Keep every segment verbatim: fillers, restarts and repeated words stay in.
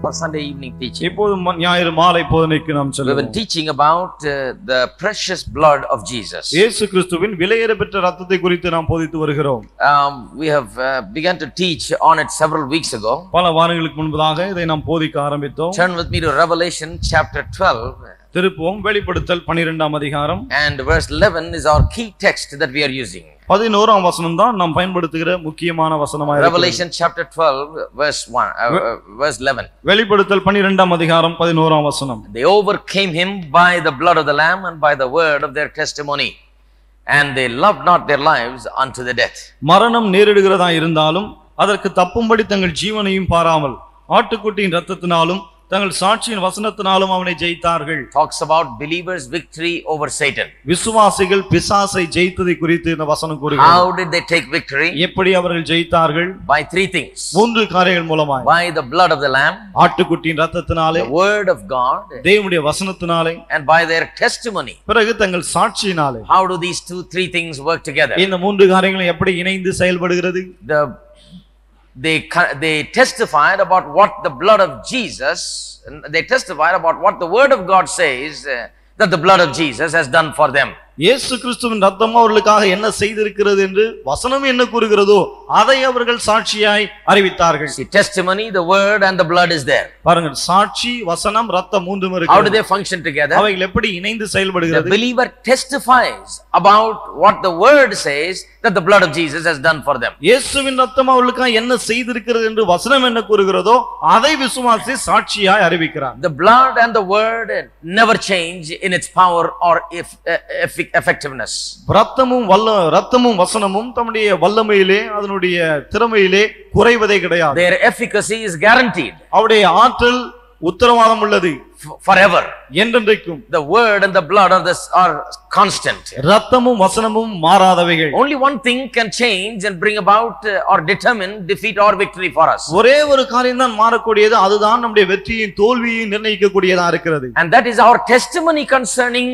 for Sunday evening teaching. இப்போது ஞாயிறு மாலை போதனைக்கு நாம் We செல்வோம். have been teaching about uh, the precious blood of Jesus. இயேசு கிறிஸ்துவின் விலையேற பெற்ற இரத்தத்தை குறித்து நாம் போதித்து வருகிறோம். Um, we have uh, begun to teach on it several weeks ago. பல வாரங்களுக்கு முன்பதாக இதை நாம் போதிக்க ஆரம்பித்தோம். Turn with me to Revelation chapter twelve. திருப்புவோம் வெளிப்படுத்தல் பன்னிரண்டாம் அதிகாரம். And verse eleven is our key text that we are using. பதினோராம் வசனம் தான் நாம் பயன்படுத்துகிற முக்கியமான வசனமாக இருக்கிறது. Revelation chapter twelve verse one uh, uh, verse eleven. வெளிப்படுத்தல் பன்னிரண்டாம் அதிகாரம் பதினோராம் வசனம். They overcame him by the blood of the lamb and by the word of their testimony, and they loved not their lives unto the death. மரணம் நேரிடுகிறதா இருந்தாலும் அதற்கு தப்பும்படி தங்கள் ஜீவனையும் பாராமல் ஆட்டுக்குட்டியின் இரத்தத்தினாலும் தங்கள் சாட்சியின் வசனத்தினாலும் அவனை ஜெயித்தார்கள். Talks about believers' victory over Satan. விசுவாசிகள் பிசாசை ஜெயித்ததை குறித்து இந்த வசனம் கூறுகிறது. How did they take victory? எப்படி அவர்கள் ஜெயித்தார்கள்? By three things. மூன்று காரியங்கள் மூலமாய். By the blood of the lamb, ஆட்டுக்குட்டியின் இரத்தத்தினாலே, the word of God, தேவனுடைய வசனத்தினாலே, and by their testimony. பிறகு தங்கள் சாட்சியினாலே. How do these two three things work together? இந்த மூன்று காரியங்களும் எப்படி இணைந்து செயல்படுகிறது? The they they testified about what the blood of Jesus, they testified about what the word of God says uh, that the blood of Jesus has done for them. இயேசு கிறிஸ்துவின் இரத்தம் அவர்களுக்காக என்ன செய்திருக்கிறது என்று வசனம் என்ன கூறுகிறதோ அதை அவர்கள் சாட்சியாய் அறிவித்தார்கள். See, testimony, the word and the blood is there. பாருங்கள், சாட்சி, வசனம், இரத்தம் மூன்றும் இருக்கு. How do they function together? அவைகள் எப்படி இணைந்து செயல்படுகிறது? The believer testifies about what the word says that the blood of Jesus has done for them. இயேசுவின் இரத்தம் அவர்களுக்காக என்ன செய்திருக்கிறது என்று வசனம் என்ன கூறுகிறதோ அதை விசுவாசி சாட்சியாய் அறிவிக்கிறார். The blood and the word never change in its power or if, if effectiveness. இரத்தமும் வல்ல இரத்தமும் வசனமும் தம்முடைய வல்லமையிலே அதனுடைய திறமையிலே குறைவதே கிடையாது. Their efficacy is guaranteed. அவருடைய ஆற்றல் உத்தரவாதம் உள்ளது. Forever. என்றென்றைக்கும். The word and the blood are this are constant. இரத்தமும் வசனமும் மாறாதவைகள். Only one thing can change and bring about uh, or determine defeat or victory for us. ஒரே ஒரு காரியம் தான் மாறக்கூடியது, அதுதான் நம்முடைய வெற்றியின் தோல்வியை நிர்ணயிக்க கூடியதா இருக்கிறது. And that is our testimony concerning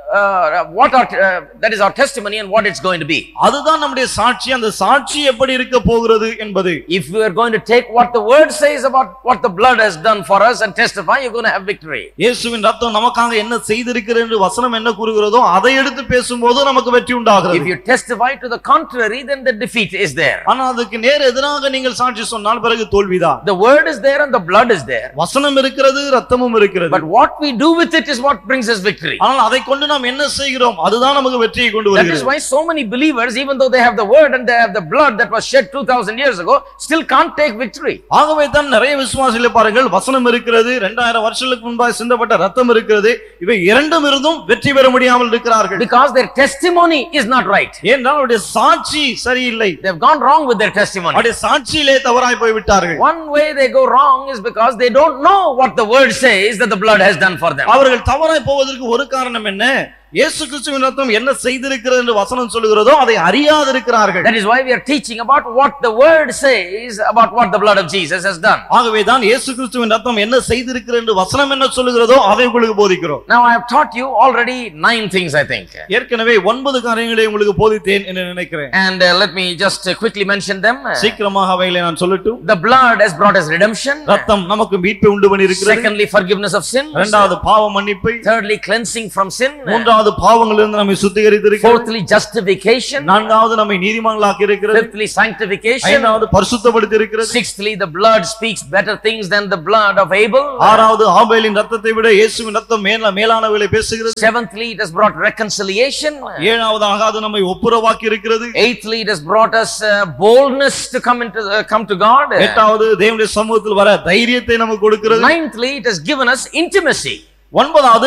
uh, what our uh, that is our testimony and what it's going to be. அதுதான் நம்முடைய சாட்சி, அந்த சாட்சி எப்படி இருக்க போகிறது என்பது. If we are going to take what the word says about what the blood has done for us and testify, you're going to have victory. இயேசுவின் இரத்தம் நமக்காக என்ன செய்திருக்கிறது என்று வசனம் என்ன கூறுகிறதோ அதை எடுத்து பேசும்போது நமக்கு வெற்றி உண்டாகிறது. If you testify to the contrary, then the defeat is there. ஆனா அதுக்கு நேர் எதிராக நீங்கள் சாட்சி சொன்னால் பிறகு தோல்விதான். The word is there and the blood is there. வசனம் இருக்கிறது, இரத்தமும் இருக்கிறது. But what we do with it is what brings us victory. ஆனால் அதை கொண்டு நாம் என்ன செய்கிறோம் அதுதான் நமக்கு வெற்றியை கொண்டு வருகிறது. That is why so many believers, even though they have the word and they have the blood that was shed two thousand years ago, still can't take victory. ஆகவே தான் நிறைய விசுவாசிகளை பாருங்கள், வசனம் இருக்கிறது, இரண்டாயிரம் வருஷங்களுக்கு முன்பாக சிந்தப்பட்ட இரத்தம் இருக்கிறது, இவை இரண்டும் இருந்தும் வெற்றி பெற முடியாமல் இருக்கிறார்கள். Because their testimony is not right. ஏனென்றால் அவருடைய சாட்சி சரியில்லை. They have gone wrong with their testimony. அவருடைய சாட்சியிலே தவறாய் போய் விட்டார்கள். One way they go wrong is because they don't know what the word says that the blood has done for them. அவர்கள் தவறாய் போவதற்கு ஒரு காரணம் என்ன? இயேசு கிறிஸ்துவின் இரத்தம் என்ன செய்திருக்கிறது என்று வசனம் சொல்லுகிறதோ அதை அறியாதிருக்கிறார்கள். That is why we are teaching about what the word says about what the blood of Jesus has done. ஆகவே தான் இயேசு கிறிஸ்துவின் இரத்தம் என்ன செய்திருக்கிறது என்று வசனம் என்ன சொல்லுகிறதோ அதை உங்களுக்கு போதிக்கிறோம். Now I have taught you already nine things, I think. ஏற்கனவே ஒன்பது காரியங்களை உங்களுக்கு போதித்தேன் என்று நினைக்கிறேன். And uh, let me just uh, quickly mention them. சீக்கிரமாக அவைகளை நான் சொல்லட்டும். The blood has brought us redemption. இரத்தம் நமக்கு மீட்பை உண்டு பண்ணி இருக்கிறது. Secondly, forgiveness of sins. இரண்டாவது பாவ மன்னிப்பை. Thirdly, cleansing from sin. மூன்றாவது பாவங்களிலிருந்து நம்மை சுத்திகரித்திருக்கிறது. Fourthly, justification. நான்காவது நம்மை நீதிமான்களாக்கி இருக்கிறது. Fifthly, sanctification. ஐந்தாவது பரிசுத்தப்படுத்தி இருக்கிறது. Sixthly, the blood speaks better things than the blood of Abel. ஆறாவது ஆபேலின் இரத்தத்தை விட இயேசுவின் இரத்தம் மேல மேலானவைகளை பேசுகிறது. Seventhly, it has brought reconciliation. ஏழாவதாக அது நம்மை ஒப்புரவாக்கி இருக்கிறது. Eighthly, it has brought us uh, boldness to come into uh, come to God. எட்டாவது தேவனுடைய சமூகத்தில் வர தைரியத்தை நமக்கு கொடுக்கிறது. Ninthly, it has given us intimacy. ஒன்பதாவது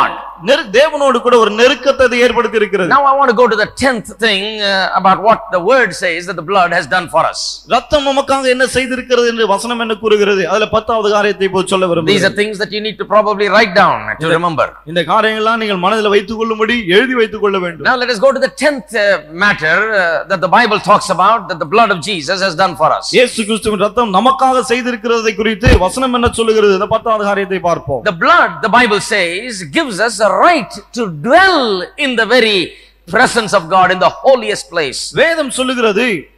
தேவனோடு கூட ஒரு நெருக்கத்தை ஏற்படுத்தி இருக்கிறது. Now I want to go to the tenth thing uh, about what the word says that the blood has done for us. இரத்தம் நமக்காக என்ன செய்திருக்கிறது என்று வசனம் என்ன கூறுகிறது? அதுல பத்தாவது காரியத்தை இப்போ சொல்ல விரும்புகிறேன். These are things that you need to probably write down to remember. இந்த காரியங்கள்லாம் நீங்கள் மனதில் வைத்துக் கொள்ளும்படி எழுதி வைத்துக் கொள்ள வேண்டும். Now let us go to the tenth uh, matter uh, that the Bible talks about that the blood of Jesus has done for us. இயேசு கிறிஸ்துவின் இரத்தம் நமக்காக செய்திருக்கிறதை குறித்து வசனம் என்ன சொல்லுகிறது? இந்த பத்தாவது காரியத்தை பார்ப்போம். The blood, the Bible says, gives us a right to dwell in the very presence of God, in the holiest place. வேதம் சொல்லுகிறது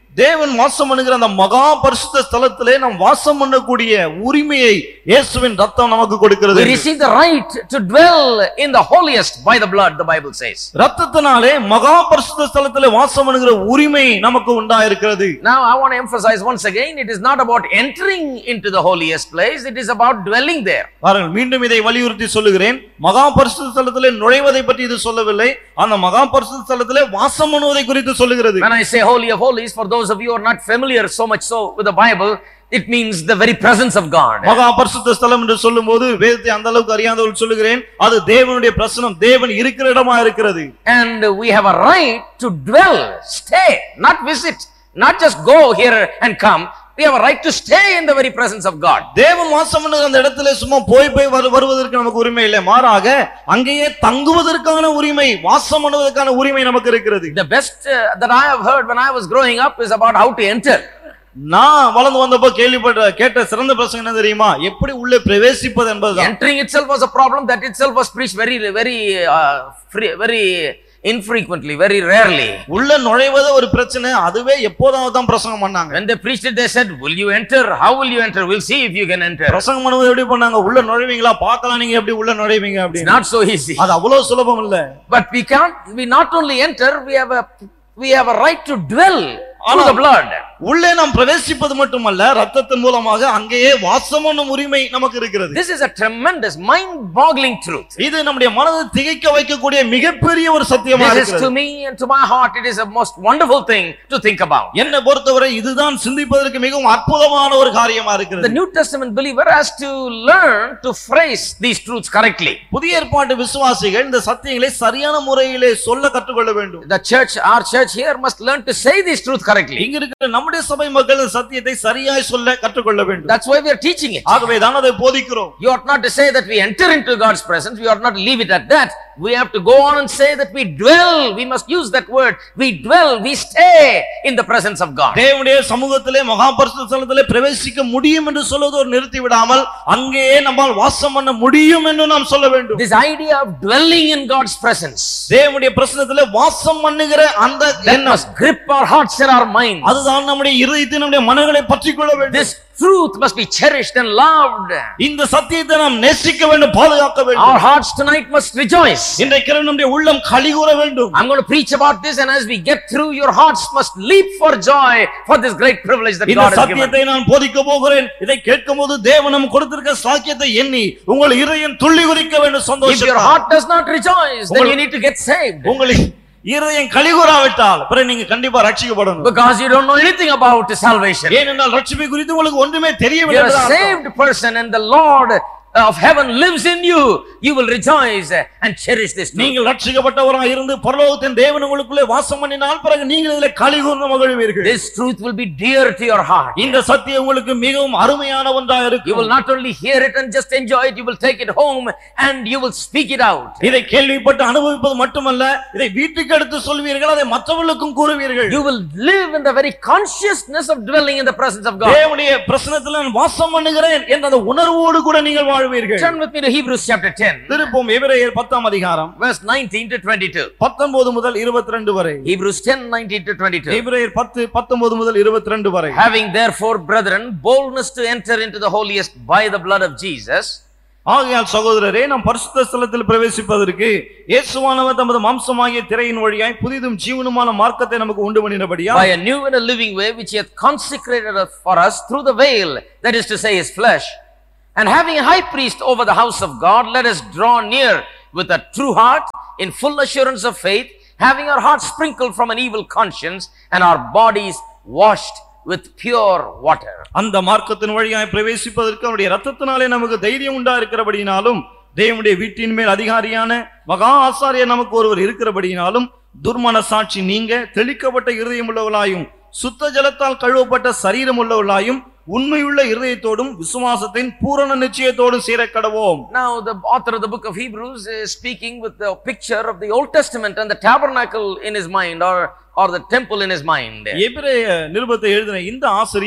தேவன் வாசம் பண்ணுகிற அந்த மகா பரிசுத்த ஸ்தலத்திலே நாம் வாசம் பண்ணக்கூடிய உரிமையை இயேசுவின் ரத்தம் நமக்கு கொடுக்கிறது. We receive the right to dwell in the holiest by the blood, the Bible says. ரத்தத்தினாலே மகா பரிசுத்த ஸ்தலத்திலே வாசம் பண்ணுகிற உரிமை நமக்கு உண்டாயிருக்கிறது. Now I want to emphasize once again, it is not about entering into the holiest place, it is about dwelling there. பாருங்கள், மீண்டும் இதை வலியுறுத்தி சொல்லுகிறேன். மகா பரிசுத்த ஸ்தலத்திலே நுழைவதை பற்றி இது சொல்லவில்லை, அந்த மகா பரிசுத்த ஸ்தலத்திலே வாசம் பண்ணுவதை குறித்து சொல்லுகிறது. When I say holy of holies, for those of you who are not familiar so much so with the Bible, it means the very presence of God. மகா பரிசுத்த ஸ்தலம் என்று சொல்லும்போது வேதத்தை அந்த அளவுக்கு அறியாதவர்கள் சொல்லுகிறேன், அது தேவனுடைய பிரசன்னம், தேவன் இருக்கிற இடமா இருக்கிறது. And we have a right to dwell, stay, not visit, not just go here and come. We have a right to stay in the very presence of God. தேவன் வாசம் பண்ணுகிற அந்த இடத்திலே சும்மா போய் போய் வருவதற்கு நமக்கு உரிமை இல்லை, மாறாக அங்கேயே தங்குவதற்கான உரிமை, வாசம் பண்ணுவதற்கான உரிமை நமக்கு இருக்கிறது. The best uh, that I have heard when I was growing up is about how to enter. நான் வளர்ந்து வந்தப்போ கேள்விப்பட்ட கேட்ட சிறந்த பிரசங்கம் என்ன தெரியுமா? எப்படி உள்ளே பிரவேசிப்பது என்பதுதான். Entering itself was a problem, that itself was preached very very uh, free, very infrequently, very rarely. உள்ள நுழைவது ஒரு பிரச்சனை, அதுவே எப்போதாவது தான் பிரசங்கம் பண்ணாங்க. When they preached it, they said, will you enter? How will you enter? We'll see if you can enter. பிரசங்கம் பண்ணுவது எப்படி பண்ணாங்க? உள்ள நுழைவீங்களா, பார்க்கலாம் நீங்க எப்படி உள்ள நுழைவீங்க அப்படி. It's not so easy. அது அவ்வளவு சுலபம் இல்ல. But we can't, we not only enter, we have a we have a right to dwell through the blood. உள்ளே நாம் பிரவேசிப்பது மட்டுமல்ல, ரத்தத்தின் மூலமாக அங்கேயே வாசம் பண்ணும் உரிமை நமக்கு இருக்கிறது. This is a tremendous, mind-boggling truth. இது நம்முடைய மனதை திகைக்க வைக்கக்கூடிய மிகப்பெரிய ஒரு சத்தியமாக இருக்கிறது. This is to me and to my heart, it is a most wonderful thing to think about. என்னை பொறுத்தவரை இதுதான் சிந்திப்பதற்கு மிகவும் அற்புதமான ஒரு காரியமா இருக்கிறது. The New Testament believer has to learn to phrase these truths correctly. புதிய ஏற்பாட்டு விசுவாசிகள் இந்த சத்தியங்களை சரியான முறையிலே சொல்ல கற்றுக்கொள்ள வேண்டும். The church, our church here must learn to say these truths correctly. இங்க இருக்கிற நம்முடைய சபை மக்கள் சத்தியத்தை சரியாய் சொல்ல கற்றுக்கொள்ள வேண்டும். That's why we are teaching it. ஆகவே தான் அதை போதிக்கிறோம். You ought not to say that we enter into God's presence, we ought not to leave it at that. We have to go on and say that we dwell. We must use that word. We dwell, we stay in the presence of God. தேவனுடைய சமூகத்திலே மகா பரிசுத்த ஸ்தலத்திலே பிரவேசிக்க முடியும் என்று சொல்வதோடு நிறுத்தி விடாமல் அங்கேயே நம்மால் வாசம் பண்ண முடியும் என்று நாம் சொல்ல வேண்டும். This idea of dwelling in God's presence, தேவனுடைய பிரசன்னத்திலே வாசம் பண்ணுகிற அந்த that must grip our hearts and our minds. அதுதான் நம்முடைய இதயத்தை நம்முடைய மனங்களை பற்றிக்கொள்ள வேண்டும். This truth must be cherished and loved. இந்த சத்தியத்தை நாம் நேசிக்க வேண்டும், பாதுகாக்க வேண்டும். Our hearts tonight must rejoice. இன்றைக்கு நம்முடைய உள்ளம் களிகூர வேண்டும். I'm going to preach about this, and as we get through, your hearts must leap for joy for this great privilege that God has given. இந்த சத்தியத்தை நான் போதிக்க போகிறேன். இதை கேட்கும்போது தேவன் நமக்கு கொடுத்திருக்கிற சாக்கியத்தை எண்ணி உங்கள் இதயம் துள்ளி குதிக்க வேண்டும் சந்தோஷம். If your heart does not rejoice, then you need to get saved. உங்கள் இதயம் களிகூராவிட்டால் பிறகு நீங்க கண்டிப்பா ரட்சிக்கப்படணும். Because you don't know anything about salvation. ஏனென்றால் ரட்சிப்பை குறித்து உங்களுக்கு ஒன்றுமே தெரியவில்லை. You are a saved person and the Lord of heaven lives in you. You will rejoice and cherish this truth. நீங்கள் ரட்சிக்கப்பட்டவராக இருந்து பரலோகத்தின் தேவன் உங்களுக்குள்ளே வாசம் பண்ணினால் பிறகு நீங்கள் இதிலே களிகூர்ந்து மகிழ்வீர்கள். This truth will be dear to your heart. இந்த சத்தியம் உங்களுக்கு மிகவும் அருமையான ஒன்றாக இருக்கும். You will not only hear it and just enjoy it, you will take it home and you will speak it out. இதை கேள்விப்பட்டு அனுபவிப்பது மட்டுமல்ல, இதை வீட்டுக்கு எடுத்து சொல்வீர்கள், அதை மற்றவர்களுக்கும் கூறுவீர்கள். You will live in the very consciousness of dwelling in the presence of God. தேவனுடைய பிரசன்னத்தில் நான் வாசம் பண்ணுகிறேன் என்ற அந்த உணர்வோடு கூட நீங்கள் வாழ்வீர்கள். Turn with me to Hebrews chapter ten. திருப்போம் எபிரேயர் பத்தாம் அதிகாரம் verse nineteen to twenty-two. பத்தொன்பது முதல் இருபத்தி இரண்டு வரை. Hebrews ten nineteen to twenty-two. எபிரேயர் பத்து பத்தொன்பது முதல் இருபத்தி இரண்டு வரை. Having therefore, brethren, boldness to enter into the holiest by the blood of Jesus. ஆகையால் சகோதரரே, நாம் பரிசுத்த ஸ்தலத்தில் பிரவேசிப்பதற்கு இயேசுவானவர் தமது மாம்சமாகிய திரையின் வழியாய் புதிதும் ஜீவனுமான மார்க்கத்தை நமக்கு உண்டு பண்ணினபடியால், by a new and a living way which he hath consecrated for us through the veil, that is to say, his flesh. And having a high priest over the house of God, let us draw near with a true heart in full assurance of faith, having our hearts sprinkled from an evil conscience and our bodies washed with pure water. அந்த மார்க்கத்தின் வழியாய் பிரவேசிப்பதற்கு அவருடைய இரத்தத்தினாலே நமக்கு தைரியம் உண்டா இருக்கிறபடியினாலும், தேவனுடைய வீட்டின் மேல் அதிகாரியான மகா ஆசாரியர் நமக்கு ஒருவர் இருக்கிறபடியினாலும், துர்மன சாட்சி நீங்க தெளிக்கப்பட்ட இருதயம் உள்ளவர்களாயும் சுத்த ஜலத்தால் கழுவப்பட்ட சரீரம் உள்ளவர்களாயும் உண்மையுள்ள இருதயத்தோடும் விசுவாசத்தின் பூரண நிச்சயத்தோடும் சேரக்கடவோம். Now the author of the book of Hebrews is speaking with the picture of the Old Testament and the tabernacle in his mind, or or the temple in his mind. எபிரேய நிருபத்தை எழுதின இந்த ஆசிரியர்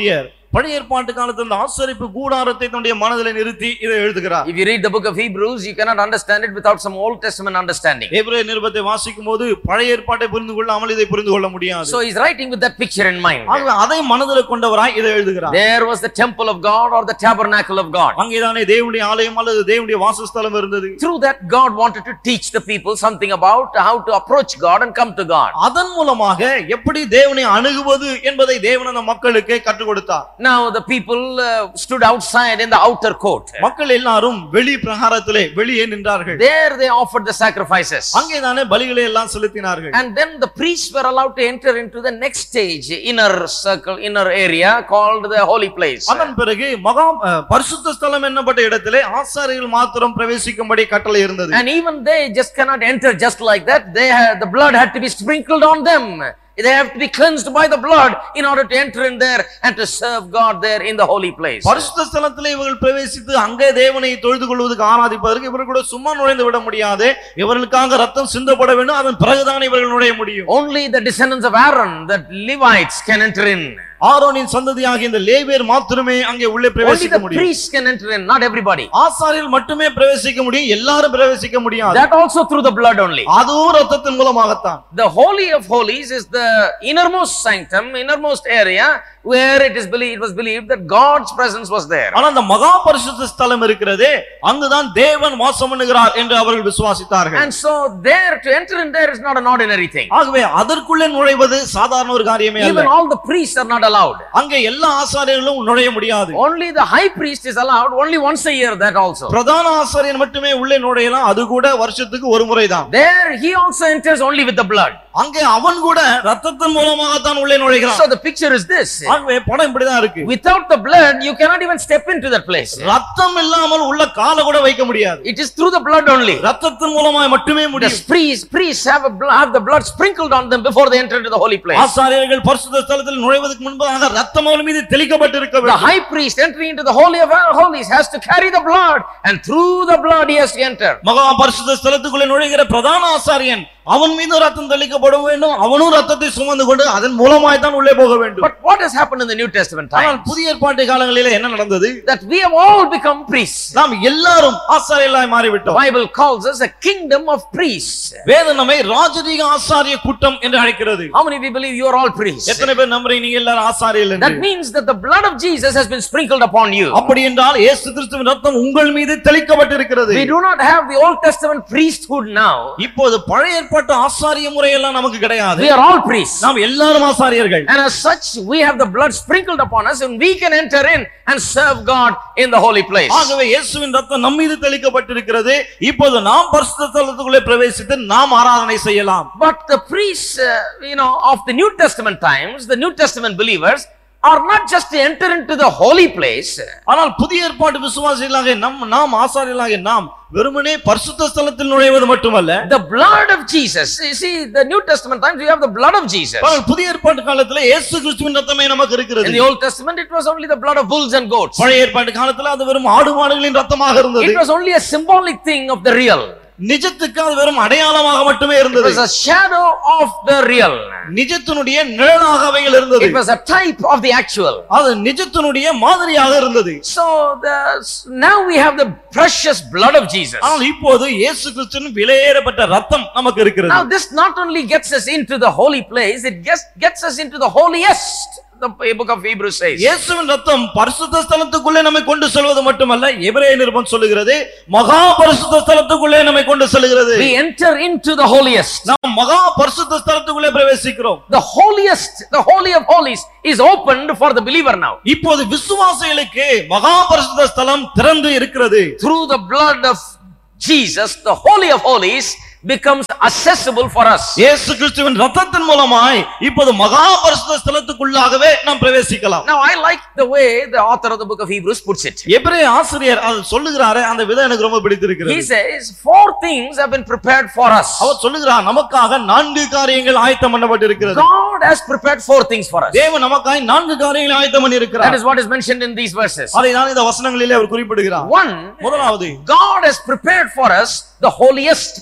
பழைய ஏற்பாட்டு காலத்துல அந்த ஆசரிப்பு கூடாரத்தை தன்னுடைய மனதிலே நிறுத்தி இதை எழுதுகிறார். If you read the book of Hebrews, you cannot understand it without some Old Testament understanding. எபிரேய நிருபத்தை வாசிக்கும்போது பழைய ஏற்பாட்டை புரிந்து கொள்ளாமல் இதை புரிந்து கொள்ள முடியாது. So he's writing with that picture in mind. ஆகவே அதை மனதிலே கொண்டவராய் இதை எழுதுகிறார். There was the temple of God or the tabernacle of God. அங்கேதானே தேவனுடைய ஆலயம் அல்லது தேவனுடைய வாசஸ்தலம் இருந்தது. Through that God wanted to teach the people something about how to approach God and come to God. அதன் மூலமாக எப்படி தேவனை அணுகுவது என்பதை தேவன் அந்த மக்களுக்கு கற்றுக் கொடுத்தார். Now the people uh, stood outside in the outer court. மக்கள் எல்லாரும் வெளி பிரகாரத்திலே வெளியே நின்றார்கள். There they offered the sacrifices. அங்கேதானே பலிகளை எல்லாம் செலுத்தினார்கள். And then the priests were allowed to enter into the next stage, inner circle, inner area called the holy place. அதன் பிறகு மகா பரிசுத்த ஸ்தலம் என்னப்பட்ட இடத்திலே ஆசாரியர்கள் மாத்திரம் பிரவேசிக்கும்படி கட்டளை இருந்தது. And even they just cannot enter just like that. They had, the blood had to be sprinkled on them. They have to be cleansed by the blood in order to enter in there and to serve God there in the holy place. பரிசுத்த ஸ்தலத்திலே இவர்கள் பிரவேசித்து அங்கே தேவனை தொழுது கொள்வதற்கு ஆராதிப்பதற்கு இவர்கள் கூட சும்மா நுழைந்து விட முடியாது. இவர்களுக்காக ரத்தம் சிந்தப்பட வேண்டும். அதன் பிறகுதான் இவர்கள் நுழைய முடியும். Only the descendants of Aaron, the Levites, can enter in. ஆரோனின் சந்ததியாகிய இந்த லேவியர் மாத்திரமே அங்கே உள்ளே பிரவேசிக்க முடியும். Only the priests can enter in, not everybody. ஆசாரியர்கள் மட்டுமே பிரவேசிக்க முடியும், எல்லாரும் பிரவேசிக்க முடியாது. That also through the blood only. அதுவும் ரத்தத்தின் மூலமாகத்தான். The holy of holies is the innermost sanctum, innermost area where it is believed, it was believed that God's presence was there. ஆனா அந்த மகா பரிசுத்த ஸ்தலம் இருக்கிறதே, அங்குதான் தேவன் வாசம் பண்ணுகிறார் என்று அவர்கள் விசுவாசித்தார்கள். And so there to enter in there is not an ordinary thing. ஆகவே அதற்குள்ளே நுழைவது சாதாரண ஒரு காரியமே அல்ல. Even all the priests are not allowed. அங்கே எல்லா ஆசாரியர்களும் நுழைய முடியாது. Only the high priest is allowed only once a year, that also. பிரதான ஆசாரியன் மட்டுமே உள்ளே நுழையலாம், அது கூட வருஷத்துக்கு ஒரு முறைதான். There he also enters only with the blood. அங்கே அவன் கூட ரத்தத்தின் மூலமாக தான் உள்ளே நுழைகிறான். So the picture is this. ஆகவே படம் இப்படிதான் இருக்கு. Without the blood you cannot even step into that place. ரத்தம் இல்லாமல் உள்ள கால கூட வைக்க முடியாது. It is through the blood only. ரத்தத்தின் மூலமாக மட்டுமே முடியும். The priests priests have a blood, have the blood sprinkled on them before they enter into the holy place. ஆசாரியர்கள் பரிசுத்த ஸ்தலத்தில் நுழைவதற்கு முன்பாக ரத்தம் அவர்கள் மீது தெளிக்கப்பட்டிருக்க வேண்டும். The high priest entering into the holy of holies has to carry the blood, and through the blood he has to enter. மகா பரிசுத்த ஸ்தலத்துக்குள்ளே நுழைகிற பிரதான ஆசாரியன் அவன் மீது ரத்தம் தெளிக்கப்பட வேண்டும், அவனும் ரத்தத்தை சுமந்து கொண்டு அதன் மூலமாய் தான் உள்ளே போக வேண்டும். But what has happened in the New Testament times? ஆனால் புதிய ஏற்பாட்டு காலங்களிலே என்ன நடந்தது? That we have all become priests. நாம் எல்லாரும் ஆசாரியர்களாய் மாறிவிட்டோம். Bible calls us a kingdom of priests. வேதம் நம்மை ராஜரீக ஆசாரிய கூட்டம் என்று அழைக்கிறது. How many of you believe you are all priests? எத்தனை பேர் நம்புறீங்க நீங்க எல்லாரும் ஆசாரியர்கள் என்று? That means that the blood of Jesus has been sprinkled upon you. அப்படி என்றால் இயேசு கிறிஸ்துவின் ரத்தம் உங்கள் மீது தெளிக்கப்பட்டிருக்கிறது. We do not have the Old Testament priesthood now. இப்போது பழைய ஏற்பாட்டு ஆசாரிய முறையெல்லாம் நமக்கு கிடையாது. We are all priests. நாம் எல்லாரும் ஆசாரியர்கள். And as such we have the blood sprinkled upon us and we can enter in and serve God in the holy place. ஆகவே இயேசுவின் ரத்தம் நம் மீது தெளிக்கப்பட்டிருக்கிறது. இப்போது நாம் பரிசுத்த ஸ்தலத்துக்குள்ளே பிரவேசித்து நாம் ஆராதனை செய்யலாம். But the priests uh, you know of the New Testament times, the New Testament believers are not just to enter into the holy place. ஆனால் புதிய ஏற்பாட்டு விசுவாசிகளாக நாம் நாம் ஆசாரியர்களாக நாம் வெறுமனே பரிசுத்த ஸ்தலத்தில் நுழைவது மட்டுமல்ல, the blood of Jesus. You see, the New Testament times we have the blood of Jesus. புதிய ஏற்பாட்டு காலத்திலே இயேசு கிறிஸ்துவின் ரத்தமே நமக்கு இருக்கிறது. In the Old Testament it was only the blood of bulls and goats. பழைய ஏற்பாட்டு காலத்திலே அது வெறும் ஆடு மாடுகளின் ரத்தமாக இருந்தது. It was only a symbolic thing of the real. நிஜத்துக்கு அது வெறும் அடையாளமாக மட்டுமே It இருந்தது. was a shadow of the real. நிஜத்தினுடைய நிழலாக அவைகள் இருந்தது. It was a type of the actual. அது நிஜத்தினுடைய மாதிரியாக இருந்தது. So the now we have the precious blood of Jesus. ஆனால் இப்போது இயேசு கிறிஸ்துவின் விலையேறப்பட்ட ரத்தம் நமக்கு இருக்கிறது. Now this not only gets us into the holy place, it gets gets us into the holiest. The book of Hebrews says. இயேசுவின் ரத்தம் பரிசுத்த ஸ்தலத்துக்குள்ளே நம்மை கொண்டு செல்வது மட்டுமல்ல, எபிரேய நிருபம் சொல்லுகிறது மகா பரிசுத்த ஸ்தலத்துக்குள்ளே நம்மை கொண்டு செல்கிறது. We enter into the holiest. நாம் மகா பரிசுத்த ஸ்தலத்துக்குள்ளே பிரவேசிக்கிறோம். The holiest, the holy of holies is opened for the believer now. இப்போது விசுவாசிகளுக்கு மகா பரிசுத்த ஸ்தலம் திறந்து இருக்கிறது. Through the blood of Jesus, the holy of holies becomes accessible for us. இயேசு கிறிஸ்துவின் இரத்தத்தின் மூலமாய் இப்போது மகா பரிசுத்த ஸ்தலத்துக்குள்ளாகவே நாம் பிரவேசிக்கலாம். Now I like the way the author of the book of Hebrews puts it. எபிரேய ஆசிரியர் அது சொல்லுகிறாரே அந்த விதம் எனக்கு ரொம்ப பிடித்திருக்கிறது. He says four things have been prepared for us. அவர் சொல்லுகிறார் நமக்காக நான்கு காரியங்கள் ஆயத்தம் பண்ணப்பட்டிருக்கிறது. God has prepared four things for us. தேவன் நமக்காக நான்கு காரியங்களை ஆயத்தம் பண்ணியிருக்கிறார். That is what is mentioned in these verses. அதை தான் இந்த வசனங்களிலே அவர் குறிப்பிடுகிறார். One, முதலாவது, God has prepared for us the holiest place, the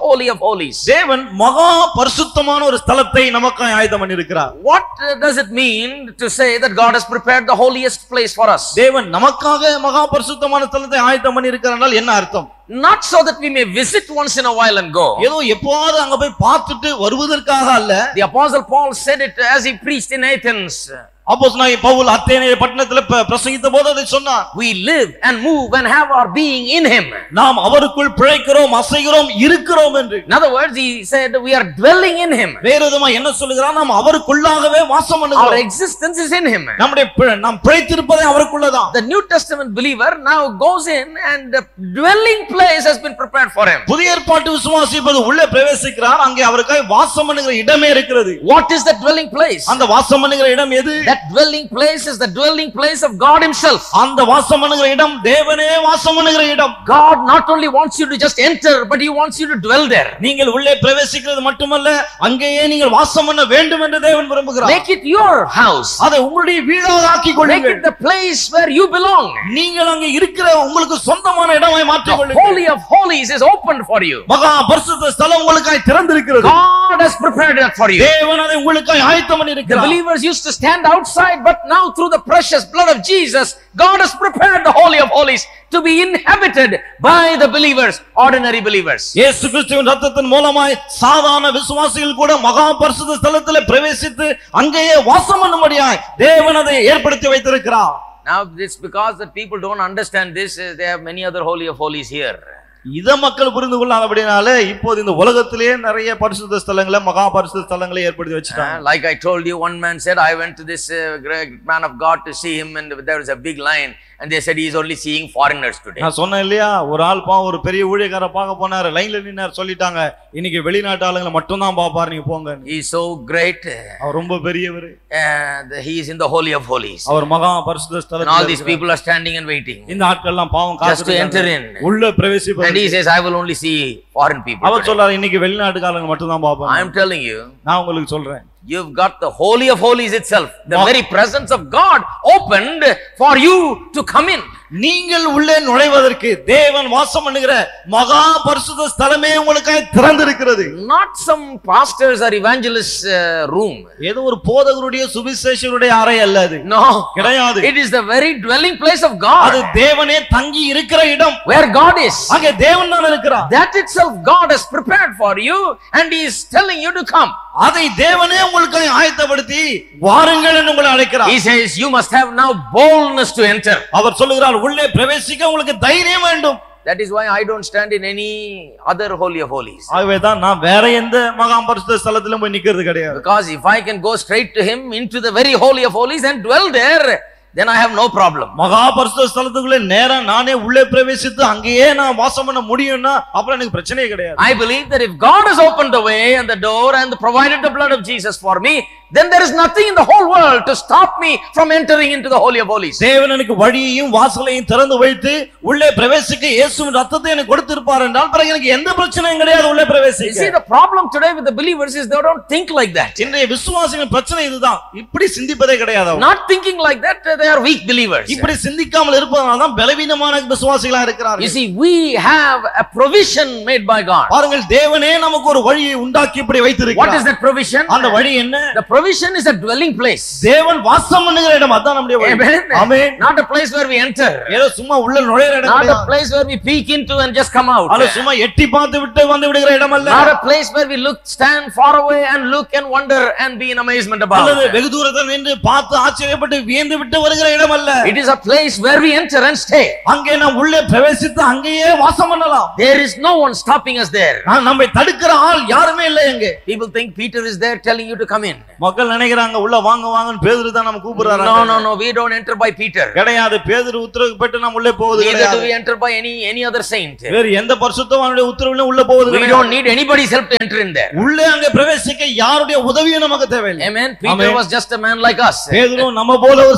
holy of holies. தேவன் மகா பரிசுத்தமான ஒரு ஸ்தலத்தை நமக்காய் ஆயத்தம் பண்ணியிருக்கிறார். What does it mean to say that God has prepared the holiest place for us? தேவன் நமக்காக மகா பரிசுத்தமான ஸ்தலத்தை ஆயத்தம் பண்ணியிருக்கிறார் என்ன அர்த்தம்? Not so that we may visit once in a while and go. ஏதோ எப்போவாது அங்க போய் பார்த்துட்டு வருவதற்காக அல்ல. The apostle Paul said it as he preached in Athens. அப்போஸ்தலனாகிய பவுல் அத்தேனே பட்டணத்திலே பிரசங்கித்த போது அதை சொன்னார். We live and move and have our being in him. நாம் அவருக்குள் பிழைக்கிறோம், அசைகிறோம், இருக்கிறோம் என்று. In other words, he said we are dwelling in him. வேற விதமா என்ன சொல்லுகிறார்? நாம் அவருக்குள்ளாகவே வாசம் பண்ணுகிறோம். Our existence is in him. நம்முடைய நாம் பிழைத்திருப்பதே அவருக்குள்ளதான். The New Testament believer now goes in and the dwelling place has been prepared for him. புதிய ஏற்பாட்டு விசுவாசி இப்போது உள்ளே பிரவேசிக்கிறார். அங்கே அவருக்காக வாசம் பண்ணுகிற இடமே இருக்கிறது. What is that dwelling place? அந்த வாசம் பண்ணுகிற இடம் எது? That dwelling place is the dwelling place of God himself. அந்த வாசம் பண்ணுகிற இடம் தேவனே வாசம் பண்ணுகிற இடம். God not only wants you to just enter, but he wants you to dwell there. நீங்கள் உள்ளே பிரவேசிக்கிறது மட்டுமல்ல, அங்கேயே நீங்கள் வாசம் பண்ண வேண்டும் என்று தேவன் விரும்புகிறார். Make it your house. அதை உங்களுடைய வீடாக ஆக்கிக் கொள்ளுங்கள். Make it the place where you belong. நீங்கள் அங்கே இருக்கிற உங்களுக்கு சொந்தமான இடமாய் மாற்றிக் கொள்ளுங்கள். The holy of holies is opened for you. மகா பரிசுத்த ஸ்தலம் உங்களுக்காய் திறந்திருக்கிறது. God has prepared it for you. தேவன் அதை உங்களுக்காய் ஆயத்தம் பண்ணியிருக்கிறார். The believers used to stand outside, but now through the precious blood of Jesus, God has prepared the holy of holies to be inhabited by the believers, ordinary believers. இயேசு கிறிஸ்துவின் இரத்தத்தின் மூலமாய் சாதாரண விசுவாசிகள் கூட மகா பரிசுத்த ஸ்தலத்திலே பிரவேசித்து அங்கேயே வாசம் பண்ணும்படியாய் தேவன் அதை ஏற்படுத்தி வைத்திருக்கிறார். Now it's because that people don't understand this, they have many other holy of holies here. இத மக்கள் புரிந்து கொள்ளாதபடினால இப்போது இந்த உலகத்திலேயே நிறைய பரிசுத்த ஸ்தலங்களை மகா பரிசுத்த ஸ்தலங்களை ஏற்படுத்தி வச்சிட்டாங்க. Uh, like I told you, one man said, I went to this uh, great man of God to see him, and there was a big line, and they said he is only seeing foreigners today. நான் சொன்னேன் இல்லையா, ஒரு ஆள் பா ஒரு பெரிய ஊழியக்கார பார்க்க போனாரு, லைன்ல நின்னார், சொல்லிட்டாங்க இன்னைக்கு வெளிநாட்டு ஆளுங்களை மட்டும் தான் பாப்பாரு, நீங்க போங்க. He is so great. அவர் ரொம்ப பெரியவர். And he is in the holy of holies. அவர் மகா பரிசுத்த ஸ்தலத்தில். And all these people are standing and waiting. இந்த ஆட்கள் எல்லாம் பாவம் just to enter in. உள்ள பிரவேசிப்பது. And he says, I will only see foreign people. அவர் சொல்றாரு இன்னைக்கு வெளிநாட்டுக்காரங்க மட்டும் தான் பாப்பாங்க. I am telling you. நான் உங்களுக்கு சொல்றேன். You've got the holy of holies itself, the very presence of God opened for you to come in. நீங்கள் உள்ளே நுழைவதற்கு தேவன் வாசம் பண்ணுகிற மகா பரிசுத்த ஸ்தலமே உங்களுக்காக திறந்திருக்கிறது. Not some pastors or evangelists uh, room. ஏதோ ஒரு போதகருடைய சுவிசேஷகருடைய அறை அல்ல அது. No, கிடையாது. It is the very dwelling place of God. அது தேவனே தங்கி இருக்கிற இடம். Where God is. அங்கே தேவன் தான் இருக்கிறார். That itself God has prepared for you, and he is telling you to come. அதை தேவனே உங்களுக்காக ஆயத்தப்படுத்தி வாருங்கள் என்று உங்களை அழைக்கிறார். He says you must have now boldness to enter. அவர் சொல்லுகிறார் உள்ளே பிரவேசிக்க உங்களுக்கு தைரியம் வேண்டும். That is why I don't stand in any other holy of holies. ஆகவே தான் நான் வேற எந்த மகா பரிசுத்த ஸ்தலத்திலும் போய் நிக்கிறது கிடையாது. Because if I can go straight to him into the very holy of holies and dwell there, then I have no problem. மகா பரிசுத்த ஸ்தலத்துக்குள்ளே நேரா நானே உள்ளே பிரவேசித்து அங்கேயே நான் வாசம் பண்ண முடியும்னா அப்புறம் எனக்கு பிரச்சனையே கிடையாது. I believe that if God has opened the way and the door and provided the blood of Jesus for me, then there is nothing in the whole world to stop me from entering into the holy of holies. தேவன் எனக்கு வழியையும் வாசலையும் திறந்து வைத்து உள்ளே பிரவேசிக்க இயேசுவின் ரத்தத்தை எனக்கு கொடுத்திருப்பார் என்றால் பிறகு எனக்கு எந்த பிரச்சனையும் கிடையாது உள்ளே பிரவேசிக்க. You see, the problem today with the believers is they don't think like that. இன்றைய விசுவாசிகளின் பிரச்சனை இதுதான், இப்படி சிந்திப்பதே கிடையாது. Not thinking like that, they are weak believers. இப்படி சிந்திக்காமல் இருப்பதனால தான் பலவீனமான விசுவாசிகளா இருக்கிறார்கள். You see, we have a provision made by God. பாருங்கள், தேவனே நமக்கு ஒரு வழியை உண்டாக்கி இப்படி வைத்திருக்கிறார். What is that provision? அந்த வழி என்ன? The provision is a dwelling place. தேவன் வாசம் பண்ணுகிற இடம், அதான் நம்முடைய வழி. Amen. Not a place where we enter. ஏதோ சும்மா உள்ள நுழையிற இடம் Not இல்ல. a place where we peek into and just come out. அல்ல சும்மா எட்டி பார்த்து விட்டு வந்து விடுகிற இடம் அல்ல. Not a place where we look, stand far away and look and wonder and be in amazement about. அல்லது வெகு தூரத்தில் நின்று பார்த்து ஆச்சரியப்பட்டு வியந்து விட்டு வருகிற இடம் அல்ல. It is a place where we enter and stay. அங்கே நாம் உள்ளே பிரவேசித்து அங்கேயே வாசம் பண்ணலாம். There is no one stopping us there. நம்மை தடுக்கிற ஆள் யாருமே இல்லை அங்கே. People think Peter is there telling you to come in. மக்கள் நினைக்கிறாங்க உள்ள வாங்க வாங்கன்னு பேதுரு தான் நம்ம கூப்பிடுறாரு. No, no, no, we don't enter by Peter. கிடையாது, பேதுரு உத்தரவு பெற்று நாம் உள்ளே போவது கிடையாது. Neither do we enter by any any other saint. வேற எந்த பரிசுத்தவானுடைய உத்தரவிலும் உள்ள போவது கிடையாது. We don't need anybody's help to enter in there. உள்ளே அங்கே பிரவேசிக்க யாருடைய உதவியும் நமக்கு தேவையில்லை. Amen. Peter was just a man like us. பேதுரு நம்ம போல ஒரு சாதாரண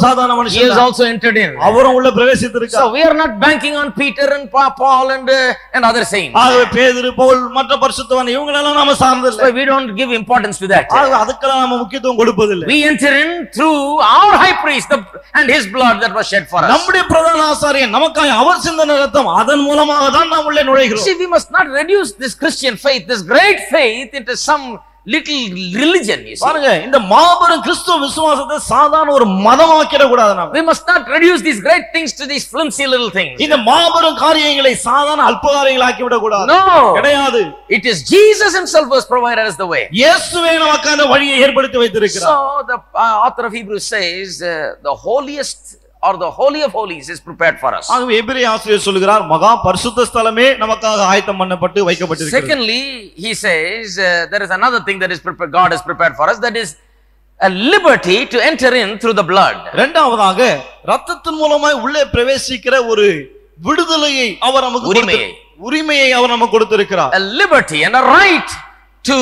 மனுஷன் He has also entered in. அவரும் உள்ள பிரவேசித்திருக்கார். So we are not banking on Peter and Paul and uh, and other saints. ஆகவே பேதுரு பவுல் மற்ற பரிசுத்தவான் இவங்களெல்லாம் நாம சார்ந்ததில்லை. So we don't give importance to that. ஆகவே அதுக்கெல்லாம் நாம முக்கியத்துவம் கொடுப்பதில்லை. We enter in through our high priest the, and his blood that was shed for us. நம்முடைய பிரதான ஆசாரியன் நமக்காக அவர் சிந்தின இரத்தம் அதன் மூலமாக தான் நாம் உள்ளே நுழைகிறோம். See, we must not reduce this Christian faith, this great faith, into some little religion. You see, பாருங்க இந்த மாபெரும் கிறிஸ்துவ விசுவாசத்தை சாதாரண ஒரு மதமாக்கிட கூடாது நாம. we must not reduce these great things to these flimsy little things. இந்த மாபெரும் காரியங்களை சாதாரண அல்ப காரியங்களாக்கி விட கூடாது. No, கிடையாது. it is Jesus himself who has provided us the way. இயேசுவே நமக்கு அந்த வழியை ஏற்படுத்தி வைத்திருக்கிறார். So the uh, author of Hebrews says uh, the holiest or the holy of holies is prepared for us. ஆகவே எபிரேய ஆசிரியர் சொல்கிறார் மகா பரிசுத்த ஸ்தலமே நமக்காக ஆயத்தம் பண்ணப்பட்டு வைக்கப்பட்டிருக்கிறது. Secondly, he says uh, there is another thing that is prepared, God has prepared for us, that is a liberty to enter in through the blood. இரண்டாவதாக இரத்தத்தின் மூலமாய் உள்ளே பிரவேசிக்கிற ஒரு விடுதலையை அவர் நமக்கு உரிமையை உரிமையை அவர் நமக்கு கொடுத்திருக்கிறார். A liberty and a right to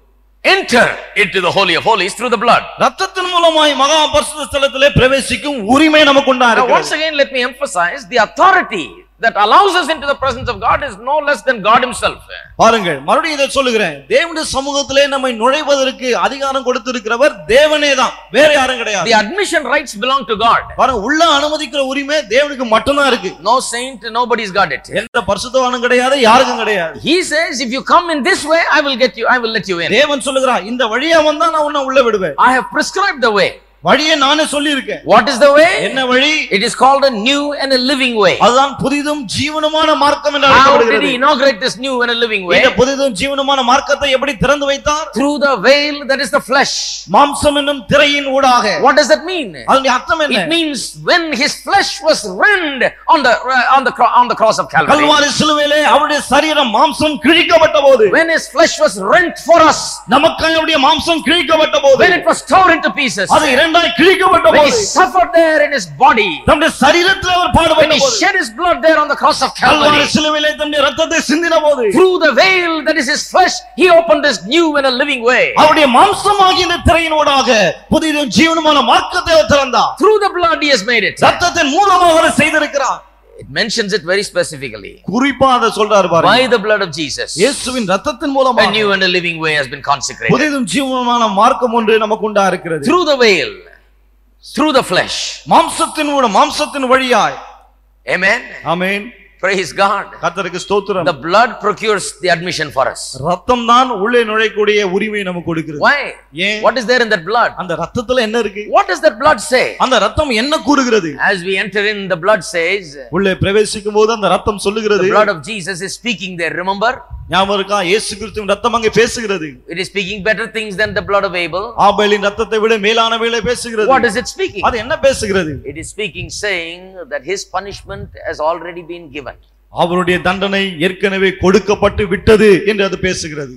enter into the holy of holies through the blood. இரத்தத்தின் மூலமாய் மகா பரிசுத்த ஸ்தலத்திலே பிரவேசிக்கும் உரிமை நமக்கு உண்டா Now இருக்கிறது. once again let me emphasize the authority that allows us into the presence of God is no less than God himself. பாருங்கள் மறுபடியும் இதை சொல்லுகிறேன் தேவனுடைய சமூகத்திலே நம்மை நுழைவதற்கு அதிகாரம் கொடுத்திருக்கிறவர் தேவனே தான் வேற யாரும் கிடையாது. The admission rights belong to God. பாருங்க உள்ள அனுமதிக்கிற உரிமை தேவனுக்கு மட்டும்தான் இருக்கு. No saint, nobody's got it. எந்த பரிசுத்தவானும் கிடையாது யாருக்கும் கிடையாது. He says if you come in this way I will get you, I will let you in. தேவன் சொல்லுகிறார் இந்த வழியா வந்தா நான் உன்னை உள்ள விடுவேன். I have prescribed the way. வழியை நானே சொல்லி இருக்கேன். What is the way? என்ன வழி? It is called a new and a living way. அதுதான் புதிதும் ஜீவனுமான மார்க்கம் என்று How did அழைக்கப்படுகிறது. he inaugurate this new and a living way? இந்த புதிதும் ஜீவனுமான மார்க்கத்தை எப்படி திறந்து வைத்தார்? Through the veil that is the flesh. மாம்சம் என்னும் திரையின் ஊடாக. What does that mean? அதனுடைய அர்த்தம் என்ன? It means when his flesh was rent on the on the on the cross of Calvary. Kalvari சிலுவையிலே அவருடைய சரீரம் மாம்சம் கிழிக்கப்பட்ட போது. When his flesh was rent for us. நமக்காக அவருடைய மாம்சம் கிழிக்கப்பட்ட போது. When it was torn into pieces. அது இரண்டாய் கிழிக்கப்பட்ட When he suffered there in his body. தம்முடைய சரீரத்திலே அவர் பாடுபட்ட போது. When he shed his blood there on the cross of Calvary. Kalvari சிலுவையிலே தம்முடைய இரத்தத்தை சிந்தின போது. Through the veil that is his flesh he opened this new and a living way. அவருடைய மாம்சமாகிய இந்த திரையின் ஊடாக புதிதும் ஜீவனுமான மார்க்கத்தை அவர் திறந்தார். Through the blood he has made it. இரத்தத்தின் மூலமாக அவர் செய்திருக்கிறார். It mentions it very specifically. குறிப்பா அத சொல்றாரு பாருங்க. By the blood of Jesus. இயேசுவின் இரத்தத்தின் மூலமாக a new and a living way has been consecrated. புதிதும் ஜீவனுமான மார்க்கம் ஒன்று நமக்கு உண்டா இருக்கிறது. Through the veil. Through the flesh. மாம்சத்தின் மூலம் மாம்சத்தின் வழியாய். Amen. ஆமென். Praise God. கர்த்தருக்கு ஸ்தோத்திரம். The blood procures the admission for us. இரத்தம் தான் உள்ளே நுழையக்கூடிய உரிமை நமக்கு கொடுக்கிறது. Why? ஏன்? What is there in that blood? அந்த இரத்தத்துல என்ன இருக்கு? What does that blood say? அந்த இரத்தம் என்ன கூறுகிறது? As we enter in, the blood says. உள்ளே பிரவேசிக்கும் போது அந்த இரத்தம் சொல்லுகிறது. The blood of Jesus is speaking there. Remember? ஞாபகம் இருக்கா? இயேசு கிறிஸ்துவின் இரத்தம் அங்கே பேசுகிறது. It is speaking better things than the blood of Abel. ஆபேலின் இரத்தத்தை விட மேலானவைகளை பேசுகிறது. What is it speaking? அது என்ன பேசுகிறது? It is speaking saying that his punishment has already been given. அவருடைய தண்டனை ஏற்கனவே கொடுக்கப்பட்டு விட்டது என்று அது பேசுகிறது.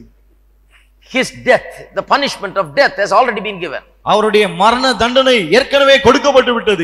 His death, the punishment of death has already been given. அவருடைய மரண தண்டனை ஏற்கனவே கொடுக்கப்பட்டு விட்டது.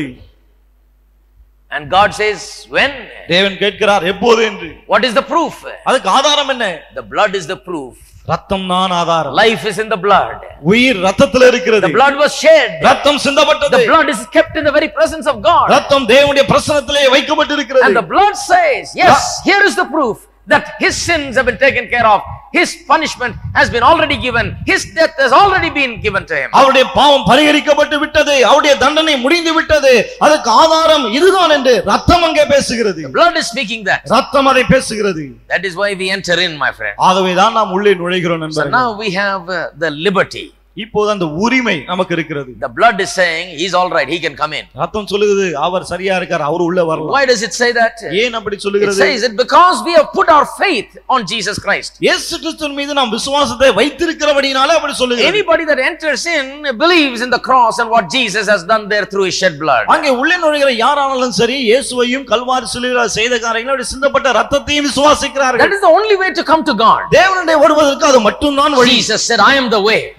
And God says when? தேவன் கேட்கிறார் எப்போது என்று. What is the proof? அதுக்கு ஆதாரம் என்ன? The blood is the proof. ரத்தம் தான் ஆதாரம். Life is in the blood. உயிர் ரத்தத்தில் இருக்கிறது. The blood was shed. ரத்தம் சிந்தப்பட்டது. The blood is kept in the very presence of God. ரத்தம் தேவனுடைய பிரசன்னத்திலே வைக்கப்பட்டிருக்கிறது. And the blood says, yes, here is the proof that his sins have been taken care of. His punishment has been already given. His death has already been given to him. அவருடைய பாவம் பரிகரிக்கப்பட்டு விட்டது. அவருடைய தண்டனை முடிந்து விட்டது. அதுக்கு ஆதாரம் இதுதான் என்று ரத்தம் அங்கே பேசுகிறது. The blood is speaking that. ரத்தம் அதை பேசுகிறது. That is why we enter in, my friend. ஆகவே தான் நாம் உள்ளே நுழைகிறோம் நண்பர்களே. So now we have uh, the liberty. இப்போது அந்த உரிமை நமக்கு இருக்கிறது. The blood is saying he's all right, he can come in. ரத்தம் சொல்லுகிறது அவர் சரியா இருக்கார், அவர் உள்ள வரலாம். Why does it say that? ஏன் அப்படி சொல்லுகிறது? It says it because we have put our faith on Jesus Christ. இயேசு கிறிஸ்துவின் மீது நாம் விசுவாசத்தை வைத்திருக்கிறபடினாலே அப்படி சொல்லுகிறது. Anybody that enters in believes in the cross and what Jesus has done there through his shed blood. அங்கே உள்ளே நுழைகிற யாரானாலும் சரி இயேசுவையும் கல்வாரி சிலுவையில் செய்த காரியங்களை அவருடைய சிந்தப்பட்ட ரத்தத்தையும் விசுவாசிக்கிறார்கள். That is the only way to come to God. தேவனுடைய வருவதற்கு அது மட்டும்தான் வழி. Jesus said, I am the way. இயேசு சொன்னார்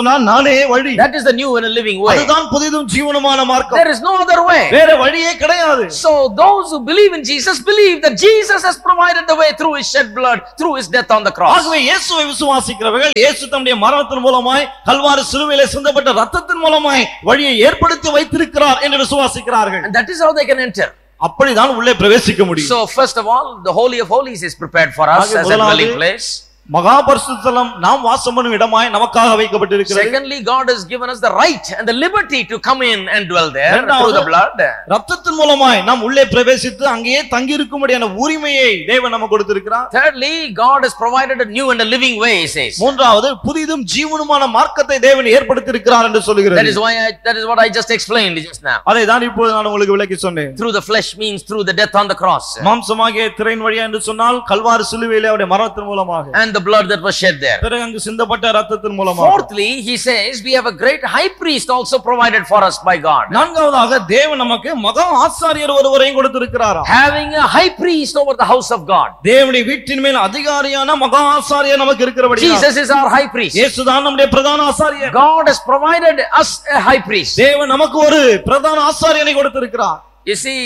சொன்னான் நானே வழி. That is the new and a living way. அதுதான் புதிதும் ஜீவனுமான மார்க்கம். There is no other way. வேற வழியே கிடையாது. So those who believe in Jesus believe that Jesus has provided the way through his shed blood, through his death on the cross. ஆகவே இயேசுவை விசுவாசிக்கிறவர்கள் இயேசு தம்முடைய மரணத்தின் மூலமாய் கல்வாரி சிலுவையிலே சிந்தப்பட்ட இரத்தத்தின் மூலமாய் வழியை ஏற்படுத்தி வைத்திருக்கிறார் என்று விசுவாசிக்கிறார்கள். And that is how they can enter. அப்படிதான் உள்ளே பிரவேசிக்க முடியும். So first of all, the Holy of Holies is prepared for us as a dwelling place. மகா பரிசுத்த ஸ்தலம் நாம் வாசம் பண்ணும் இடமாய் நமக்காக வைக்கப்பட்டிருக்கிறது. Secondly, God has given us the right and the liberty to come in and dwell there through the blood. இரத்தத்தின் மூலமாய் நாம் உள்ளே பிரவேசித்து அங்கேயே தங்கி இருக்கும்படியான உரிமையை தேவன் நமக்கு கொடுத்திருக்கிறார். Thirdly, God has provided a new and a living way, he says. மூன்றாவது புதிதும் ஜீவனுமான மார்க்கத்தை தேவன் ஏற்படுத்தி இருக்கிறார் என்று சொல்கிறார். That is why I, that is what I just explained just now. அதை தான் இப்போது நான் உங்களுக்கு விளக்கி சொன்னேன். Through the flesh means through the death on the cross. மாம்சமாகிய திரையின் வழியா என்று சொன்னால் கல்வாரி சிலுவையிலே அவருடைய மரணத்தின் மூலமாக. And the blood that was shed there. பிறகு அங்கு சிந்தப்பட்ட இரத்தத்தின் மூலமாக. Fourthly, he says we have a great high priest also provided for us by God. நான்காவதாக தேவன் நமக்கு மகா ஆசாரியர் ஒருவரையும் கொடுத்திருக்கிறார். Having a high priest over the house of God. தேவனுடைய வீட்டின் மேல் அதிகாரியான மகா ஆசாரியர் நமக்கு இருக்கிறபடியால் Jesus is our high priest. இயேசுதான் நம்முடைய பிரதான ஆசாரியர். God has provided us a high priest. தேவன் நமக்கு ஒரு பிரதான ஆசாரியனை கொடுத்திருக்கிறார். You see,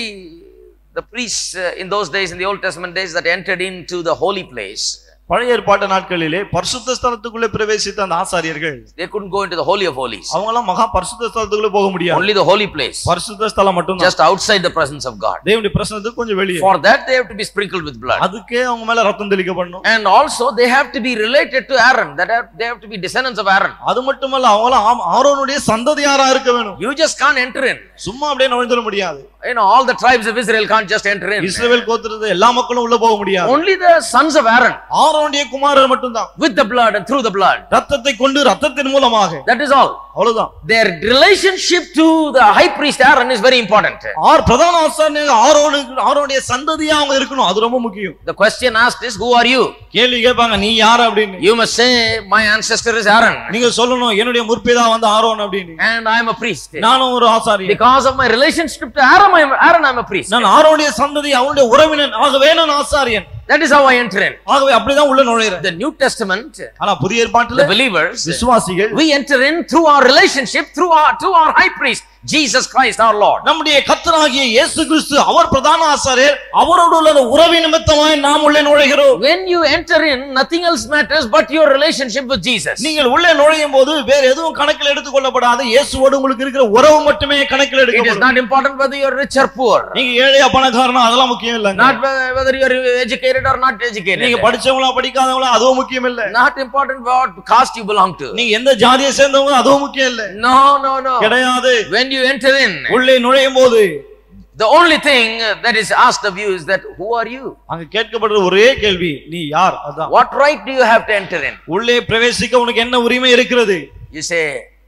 the priests uh, in those days, in the Old Testament days, that entered into the holy place, பழைய ஏற்பாட்டு நாட்களிலே பரிசுத்த ஸ்தலத்துக்குள்ளே பிரவேசித்த அந்த ஆசாரியர்கள், they couldn't go into the holy of holies. அவங்க எல்லாம் மகா பரிசுத்த ஸ்தலத்துக்குள்ளே போக முடியாது. Only the holy place, பரிசுத்த ஸ்தலம் மட்டும் தான், just outside the presence of God. தேவனுடைய பிரசன்னத்துக்கு கொஞ்சம் வெளியே. For that they have to be sprinkled with blood. அதுக்கே அவங்க மேல ரத்தம் தெளிக்கப்படணும். And also they have to be related to Aaron. That have, they have to be descendants of Aaron. அது மட்டுமல்ல, அவங்க எல்லாம் ஆரோனுடைய சந்ததியாரா இருக்க வேணும். You just can't enter in. சும்மா அப்படியே நுழைஞ்சிட முடியாது. You know, all the tribes of Israel can't just enter in. இஸ்ரவேல் கோத்திரத்து எல்லா மக்களும் உள்ள போக முடியாது. Only the sons of Aaron. ஆரோனுடைய குமாரர் மட்டும் தான். With the blood and through the blood. ரத்தத்தை கொண்டு ரத்தத்தின் மூலமாக. That is all. அவ்வளவுதான். Their relationship to the high priest Aaron is very important. R பிரதான ஆசாரியர் ஆரோனுக்கு ஆரோனுடைய சந்ததியா அவங்க இருக்கணும். அது ரொம்ப முக்கியம். The question asked is, who are you? கேள்வி கேட்பாங்க, நீ யார் அப்படின்னு. You must say, my ancestor is Aaron. நீங்க சொல்லணும், என்னுடைய முற்பிதா வந்து ஆரோன் அப்படின்னு. And I am a priest. நானும் ஒரு ஆசாரியர். Because of my relationship to Aaron, I am Aaron, I am a priest. நான் ஆரோனுடைய சந்ததி, அவனுடைய உறவினன், ஆகவே நான் ஆசாரியன். That is how I enter in. ஆகவே அப்படிதான் உள்ள நுழைறேன். The New Testament, ஆனா புதிய ஏற்பாட்டிலே the believers, விசுவாசிகள், we enter in through our relationship through our to our high priest Jesus Christ our Lord. நம்முடைய கர்த்தராகிய இயேசு கிறிஸ்து அவர் பிரதான ஆசாரியர், அவரோடு உள்ள உறவு நிமித்தமாய் நாம் உள்ளே நுழைகிறோம். When you enter in, nothing else matters but your relationship with Jesus. நீங்கள் உள்ளே நுழையும்போது வேற எதுவும் கணக்கில் எடுத்துக்கொள்ளப்படாது. இயேசுவோடு உங்களுக்கு இருக்கிற உறவு மட்டுமே கணக்கில் எடுக்கப்படும். It is not important whether you are rich or poor. நீங்க ஏழையா பணக்காரனா அதெல்லாம் முக்கியம் இல்ல. Not whether you are educated or not educated. நீங்க படிச்சவங்களா படிக்காதவங்களா அதுவும் முக்கியம் இல்ல. Not important what caste you belong to. நீங்க எந்த ஜாதியை சேர்ந்தவங்க அதுவும் முக்கியம் இல்ல. No no no. கிடையாது. When you enter in, உள்ளே நுழையும்போது the only thing that is asked of you is that who are you? அங்க கேட்கப்படுற ஒரே கேள்வி, நீ யார்? அதான். What right do you have to enter in? உள்ளே பிரவேசிக்க உனக்கு என்ன உரிமை இருக்கிறது? You say,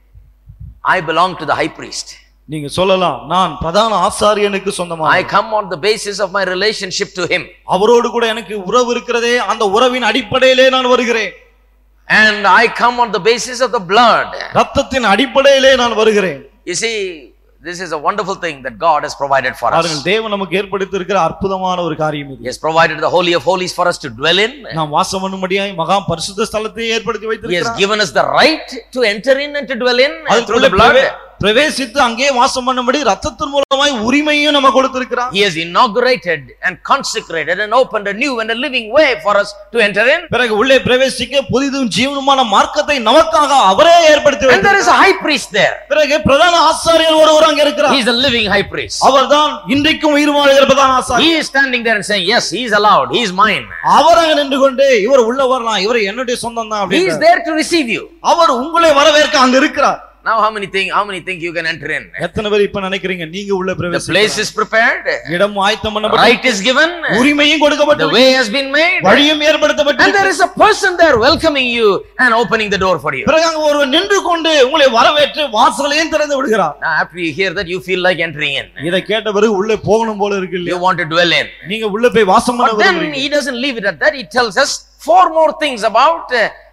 I belong to the high priest. நீங்க சொல்லலாம், நான் பிரதான ஆசாரியனுக்கு சொந்தமா. I come on the basis of my relationship to him. அவரோடு கூட எனக்கு உறவு இருக்கிறதே, அந்த உறவின் அடிப்படையிலே நான் வருகிறேன். And I come on the basis of the blood. ரத்தத்தின் அடிப்படையிலே நான் வருகிறேன். You see, this is a wonderful thing that God has provided for us. தேவன் நமக்கு ஏற்படுத்தி இருக்கிற அற்புதமான ஒரு காரியம் இது. He has provided the holy of holies for us to dwell in. நாம் வாசம் பண்ணும்படியாய் மகா பரிசுத்த ஸ்தலத்தை ஏற்படுத்தி வைத்திருக்கிறார். He has given us the right to enter in and to dwell in through the blood. பிரவேசித்து அங்கே வாசம் பண்ணும்படி ரத்தத்தின் மூலமாய் உரிமையும் நமக்கு கொடுத்திருக்கிறார். He has inaugurated and consecrated and opened a new and a living way for us to enter in. பிறகு உள்ளே பிரவேசிக்க புதிதும் ஜீவனுமான மார்க்கத்தை நமக்காக அவரே ஏற்படுத்தி வைத்தார். And there is a high priest there. பிறகு பிரதான ஆசாரியர் ஒருவர் அங்கே இருக்கிறார். He is a living high priest. அவர்தான் இன்றைக்கும் உயிர் வாழ்கிற பிரதான ஆசாரியர். He is standing there and saying, yes, he is allowed, he is mine. அவர் அங்கே நின்று கொண்டு, இவர் உள்ள வரலாம், இவர் என்னுடைய சொந்தம் தான் அப்படி. He is there to receive you. அவர் உங்களை வரவேற்க அங்க இருக்கிறார். Now how many think how many think you can enter in? எத்தனை பேர் இப்ப நினைக்கிறீங்க நீங்க உள்ள பிரவேசிக்கலாம்? The place is prepared. இடம் ஆயத்தம் பண்ணப்பட்டது. Right is given. உரிமையும் கொடுக்கப்பட்டது. The way has been made. வழியும் ஏற்படுத்தப்பட்டது. And there is a person there welcoming you and opening the door for you. பிறகு அங்க ஒருவர் நின்று கொண்டு உங்களை வரவேற்று வாசலையும் திறந்து விடுகிறார். Now after you hear that you feel like entering in. இத கேட்ட பிறகு உள்ளே போகணும் போல இருக்கு இல்லையா? You want to dwell in. நீங்க உள்ள போய் வாசம் பண்ண விரும்புறீங்க. But then he doesn't leave it at that. He tells us four more things about uh,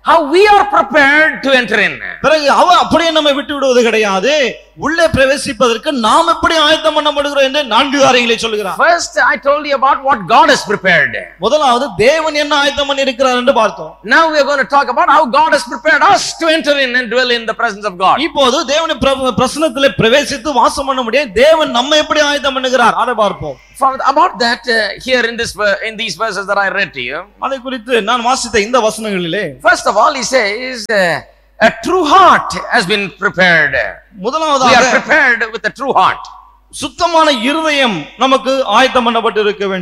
how we are prepared to enter in. பிறகு அவர் அப்படியே நம்மை விட்டு விடுவது கிடையாது. உள்ளே பிரவேசிப்பதற்கு நாம் எப்படி ஆயத்தம் பண்ணப்படுகிறோம் என்று நான்கு காரியங்களை சொல்கிறார். First I told you about what God has prepared. முதலாவது தேவன் என்ன ஆயத்தம் பண்ணி இருக்கிறார் என்று பார்த்தோம். Now we are going to talk about how God has prepared us to enter in and dwell in the presence of God. இப்போது தேவனுடைய பிரசன்னத்திலே பிரவேசித்து வாசம் பண்ண முடியும் தேவன் நம்மை எப்படி ஆயத்தம் பண்ணுகிறார் அதை பார்ப்போம். For about that uh, here in this in these verses that I read to you. அதை குறித்து நான் வாசித்த இந்த வசனங்களிலே first of all he says uh, a true heart has been prepared. முதலாவதாக we are prepared with a true heart. சுத்தமான இருதயம் நமக்கு ஆயத்தம் பண்ணப்பட்டிருக்க வேண்டும்.